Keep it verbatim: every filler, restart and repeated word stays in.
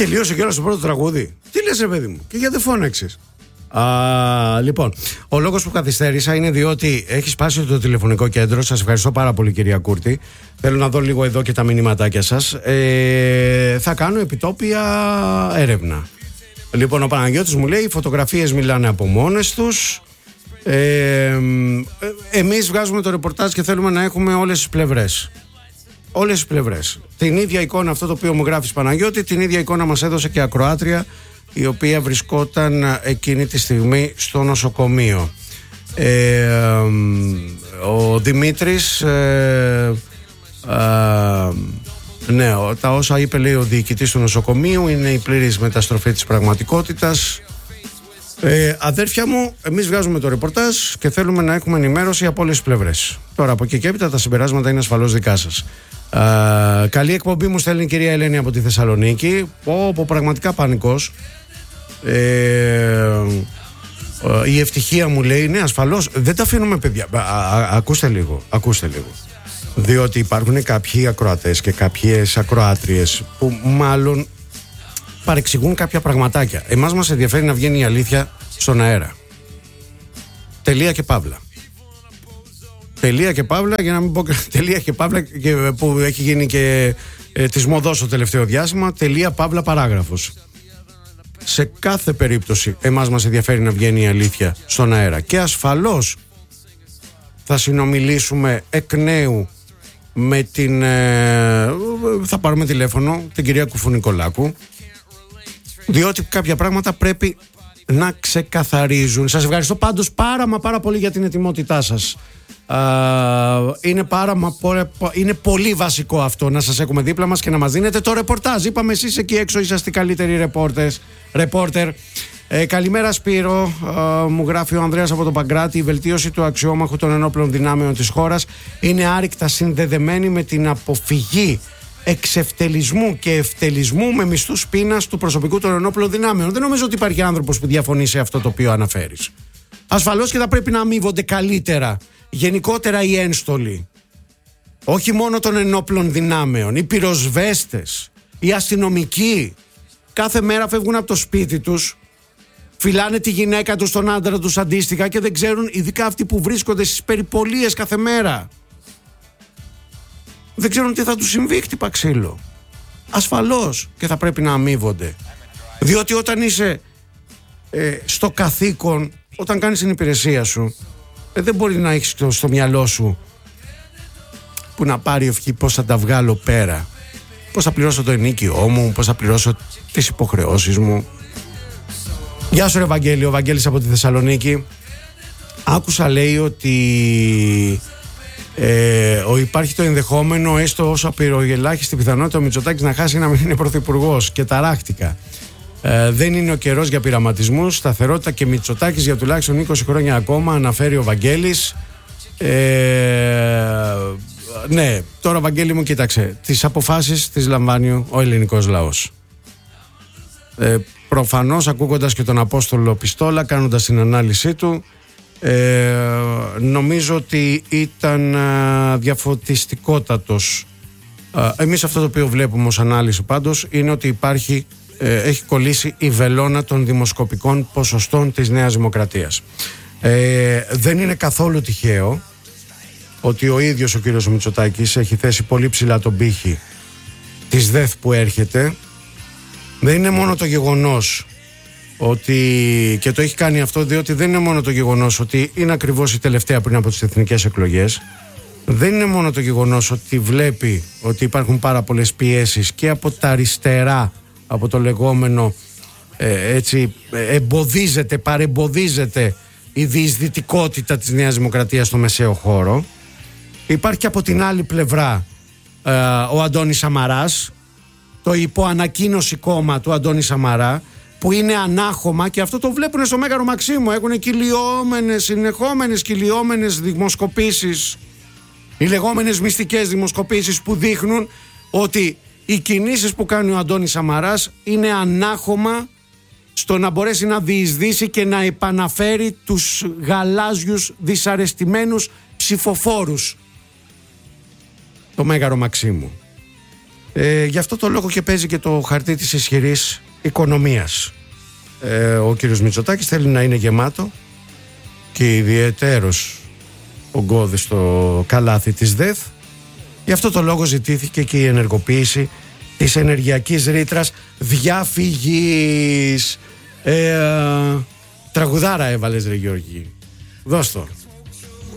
τελείωσε κιόλας το πρώτο τραγούδι. Τι λες ρε παιδί μου, και γιατί φώναξες? Α, λοιπόν, ο λόγος που καθυστέρησα είναι διότι έχει σπάσει το τηλεφωνικό κέντρο. Σας ευχαριστώ πάρα πολύ, κυρία Κούρτη. Θέλω να δω λίγο εδώ και τα μηνύματάκια σας. ε, Θα κάνω επιτόπια έρευνα. Λοιπόν, ο Παναγιώτης μου λέει: οι φωτογραφίες μιλάνε από μόνες τους. ε, Εμείς βγάζουμε το ρεπορτάζ και θέλουμε να έχουμε όλες τις πλευρές. Όλες τις πλευρές. Την ίδια εικόνα, αυτό το οποίο μου γράφεις, Παναγιώτη, την ίδια εικόνα μας έδωσε και ακροάτρια, η οποία βρισκόταν εκείνη τη στιγμή στο νοσοκομείο. Ε, ο Δημήτρης ε, ε, ναι, τα όσα είπε, λέει, ο διοικητής του νοσοκομείου είναι η πλήρης μεταστροφή της πραγματικότητας. ε, Αδέρφια μου, εμείς βγάζουμε το ρεπορτάζ και θέλουμε να έχουμε ενημέρωση από όλες τις πλευρές. Τώρα από εκεί και έπειτα τα συμπεράσματα είναι ασφαλώς δικά σας. Uh, καλή εκπομπή μου στέλνει η κυρία Ελένη από τη Θεσσαλονίκη. Πω, πω, πραγματικά πανικός. ε, uh, Η ευτυχία μου λέει: ναι, ασφαλώς δεν τα αφήνουμε, παιδιά. Α, α, ακούστε λίγο, ακούστε λίγο. Διότι υπάρχουν κάποιοι ακροατές και κάποιες ακροάτριες που μάλλον παρεξηγούν κάποια πραγματάκια. Εμάς μας ενδιαφέρει να βγαίνει η αλήθεια στον αέρα. Τελεία και παύλα. Τελεία και παύλα, για να μην πω τελεία και παύλα, και, που έχει γίνει και ε, της μοδός το τελευταίο διάστημα. Τελεία παύλα παράγραφος. Σε κάθε περίπτωση εμάς μας ενδιαφέρει να βγαίνει η αλήθεια στον αέρα. Και ασφαλώς θα συνομιλήσουμε εκ νέου με την ε, θα πάρουμε τηλέφωνο την κυρία Κουφουνικολάκου, διότι κάποια πράγματα πρέπει να ξεκαθαρίζουν. Σας ευχαριστώ πάντως πάρα μα πάρα πολύ για την ετοιμότητά σας. Uh, είναι, πάρα, είναι πολύ βασικό αυτό, να σας έχουμε δίπλα μας και να μας δίνετε το ρεπορτάζ. Είπαμε, εσείς εκεί έξω είσαστε οι καλύτεροι ρεπόρτερ. ε, Καλημέρα Σπύρο, uh, μου γράφει ο Ανδρέας από τον Παγκράτη. Η βελτίωση του αξιόμαχου των ενόπλων δυνάμεων της χώρας είναι άρρηκτα συνδεδεμένη με την αποφυγή εξευτελισμού και ευτελισμού με μισθούς πείνας του προσωπικού των ενόπλων δυνάμεων. Δεν νομίζω ότι υπάρχει άνθρωπος που διαφωνεί σε αυτό το οποίο αναφέρεις. Ασφαλώς και θα πρέπει να αμείβονται καλύτερα γενικότερα οι ένστολοι, όχι μόνο των ενόπλων δυνάμεων, οι πυροσβέστες, οι αστυνομικοί. Κάθε μέρα φεύγουν από το σπίτι τους, φυλάνε τη γυναίκα τους, τον άντρα τους αντίστοιχα και δεν ξέρουν, ειδικά αυτοί που βρίσκονται στις περιπολίες κάθε μέρα, δεν ξέρουν τι θα τους συμβεί, χτύπα ξύλο. Ασφαλώς και θα πρέπει να αμείβονται, διότι όταν είσαι ε, στο καθήκον, όταν κάνεις την υπηρεσία σου, ε, δεν μπορεί να έχεις στο, στο μυαλό σου που να πάρει ευχή πώς θα τα βγάλω πέρα, πώς θα πληρώσω το ενίκιό μου, πώς θα πληρώσω τις υποχρεώσεις μου. Γεια σου ρε Βαγγέλη, ο Βαγγέλης από τη Θεσσαλονίκη. Άκουσα, λέει, ότι ε, ο, υπάρχει το ενδεχόμενο, έστω όσο απειροελάχιστη πιθανότητα, ο Μητσοτάκης να χάσει να μην είναι πρωθυπουργός, και ταράχτηκα. Ε, δεν είναι ο καιρός για πειραματισμούς, σταθερότητα και Μητσοτάκης για τουλάχιστον είκοσι χρόνια ακόμα, αναφέρει ο Βαγγέλης. Ε, ναι, τώρα Βαγγέλη μου, κοίταξε, τις αποφάσεις τις λαμβάνει ο ελληνικός λαός. Ε, προφανώς ακούγοντας και τον Απόστολο Πιστόλα, κάνοντας την ανάλυση του, ε, νομίζω ότι ήταν α, διαφωτιστικότατος. Α, εμείς αυτό το οποίο βλέπουμε ως ανάλυση πάντως είναι ότι υπάρχει, ε, έχει κολλήσει η βελόνα των δημοσκοπικών ποσοστών της Νέας Δημοκρατίας. Ε, δεν είναι καθόλου τυχαίο ότι ο ίδιος ο κύριος Μητσοτάκης έχει θέσει πολύ ψηλά τον πύχη της ΔΕΘ που έρχεται. Δεν είναι μόνο το γεγονός ότι, και το έχει κάνει αυτό διότι δεν είναι μόνο το γεγονός ότι είναι ακριβώς η τελευταία πριν από τις εθνικές εκλογές, δεν είναι μόνο το γεγονός ότι βλέπει ότι υπάρχουν πάρα πολλές πιέσεις και από τα αριστερά, από το λεγόμενο ε, έτσι εμποδίζεται, παρεμποδίζεται η διεισδυτικότητα της Νέας Δημοκρατίας στο μεσαίο χώρο. Υπάρχει και από την άλλη πλευρά ε, ο Αντώνης Σαμαράς, το υποανακοίνωση κόμμα του Αντώνη Σαμαρά, που είναι ανάχωμα, και αυτό το βλέπουν στο Μέγαρο Μαξίμου. Έχουν κυλιόμενες, συνεχόμενες κυλιόμενες δημοσκοπήσεις, οι λεγόμενες μυστικές δημοσκοπήσεις, που δείχνουν ότι οι κινήσεις που κάνει ο Αντώνης Σαμαράς είναι ανάχωμα στο να μπορέσει να διεισδύσει και να επαναφέρει τους γαλάζιους δυσαρεστημένους ψηφοφόρους το Μέγαρο Μαξίμου. Ε, γι' αυτό το λόγο και παίζει και το χαρτί της ισχυρής οικονομίας. Ε, ο κύριος Μητσοτάκης θέλει να είναι γεμάτο και ιδιαιτέρως ογκώδη στο καλάθι της ΔΕΘ. Γι' αυτό το λόγο ζητήθηκε και η ενεργοποίηση της ενεργειακής ρήτρας διαφυγής. Ε, τραγουδάρα έβαλες, ρε Γιώργη. Δώσ' το.